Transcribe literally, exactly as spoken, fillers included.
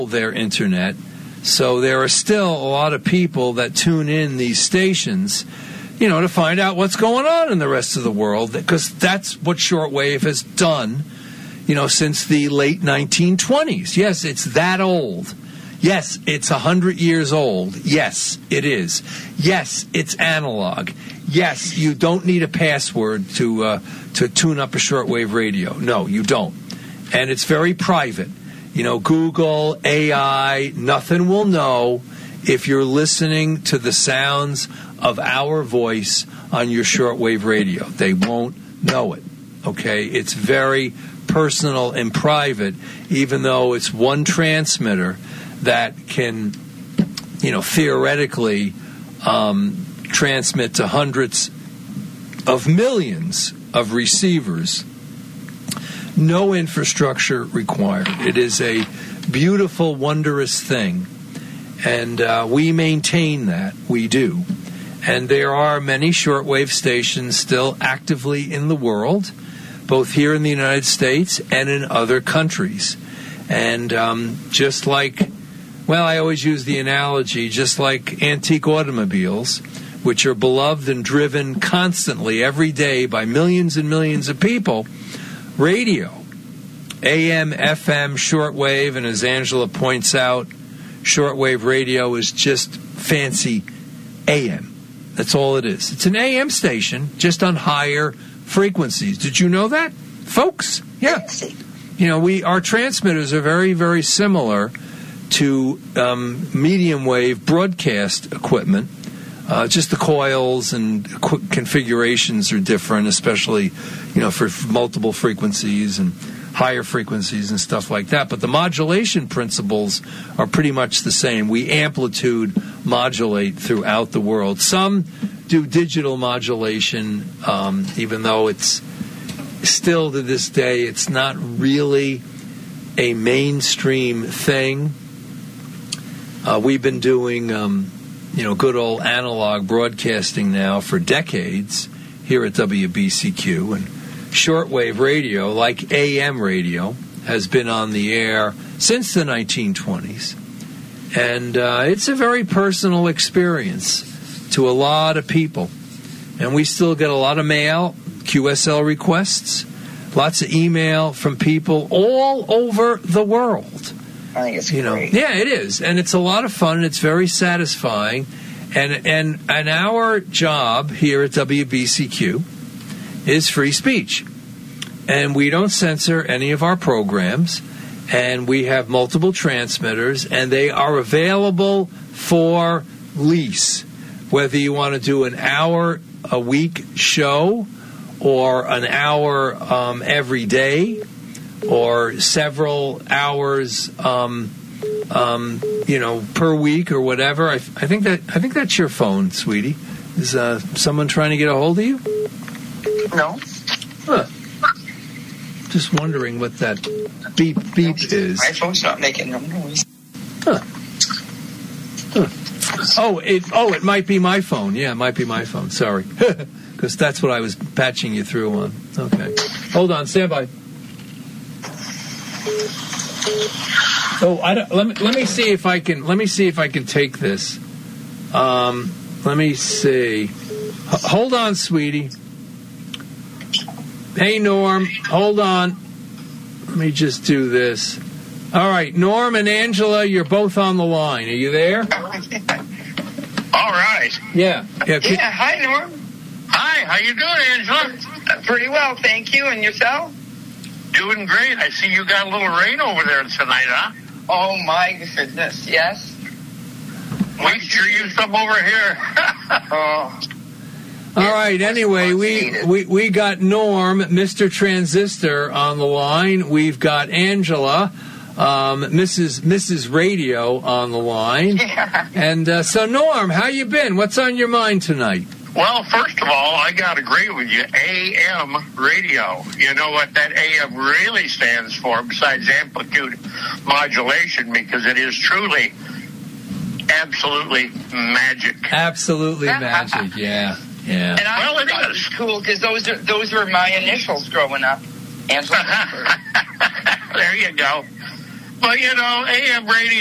their internet. So there are still a lot of people that tune in these stations, you know, to find out what's going on in the rest of the world, because that's what shortwave has done, you know, since the late nineteen twenties. Yes, it's that old. Yes, it's one hundred years old. Yes, it is. Yes, it's analog. Yes, you don't need a password to uh, to tune up a shortwave radio. No, you don't. And it's very private. You know, Google, A I, nothing will know if you're listening to the sounds of our voice on your shortwave radio. They won't know it, okay? It's very personal and private, even though it's one transmitter that can, you know, theoretically um, transmit to hundreds of millions of receivers. No infrastructure required. It is a beautiful, wondrous thing. And uh, we maintain that. We do. And there are many shortwave stations still actively in the world, both here in the United States and in other countries. And um, just like, well, I always use the analogy, just like antique automobiles, which are beloved and driven constantly every day by millions and millions of people, radio, A M, F M, shortwave, and as Angela points out, shortwave radio is just fancy A M. That's all it is. It's an A M station, just on higher frequencies. Did you know that, folks? Yeah. You know, we our transmitters are very, very similar to um, medium wave broadcast equipment. Uh, just the coils and qu- configurations are different, especially, you know, for f- multiple frequencies and higher frequencies and stuff like that. But the modulation principles are pretty much the same. We amplitude modulate throughout the world. Some do digital modulation, um, even though it's still to this day, it's not really a mainstream thing. Uh, we've been doing... Um, you know, good old analog broadcasting now for decades here at W B C Q. And shortwave radio, like A M radio, has been on the air since the nineteen twenties. And uh, it's a very personal experience to a lot of people. And we still get a lot of mail, Q S L requests, lots of email from people all over the world. I think it's you know, great. Yeah, it is, and it's a lot of fun. And it's very satisfying, and and and our job here at W B C Q is free speech, and we don't censor any of our programs, and we have multiple transmitters, and they are available for lease. Whether you want to do an hour a week show, or an hour um, every day, or several hours, um, um, you know, per week or whatever. I, I think that I think that's your phone, sweetie. Is uh, someone trying to get a hold of you? No. Huh. Just wondering what that beep beep is. My phone's not making no noise. Huh. Huh. Oh, it oh it might be my phone. Yeah, it might be my phone. Sorry, because that's what I was patching you through on. Okay, hold on, stand by. Oh, I don't, let me let me see if I can let me see if I can take this. Um, let me see. H- hold on, sweetie. Hey, Norm, hold on. Let me just do this. All right, Norm and Angela, you're both on the line. Are you there? All right. Yeah. Yeah. Can, Yeah, hi, Norm. Hi, how you doing, Angela? Uh, pretty well, thank you. And yourself? Doing great. I see you got a little rain over there tonight, huh? Oh, my goodness, yes. We sure you some over here. Oh, All right. Anyway, we, we we got Norm, Mister Transistor, on the line. We've got Angela, um, Missus Missus Radio, on the line. yeah. And uh, so, Norm, how you been? What's on your mind tonight? Well, first of all, I got to agree with you. A M radio. You know what that A M really stands for besides amplitude modulation, because it is truly, absolutely magic. Absolutely magic. Yeah. Yeah. And I Well, it thought it is. was cool because those are those were my initials growing up. Angela. There you go. Well, you know, A M radio